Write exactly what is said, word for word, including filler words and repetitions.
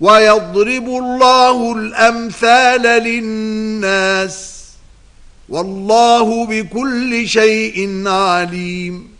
ويضرب الله الأمثال للناس والله بكل شيء عليم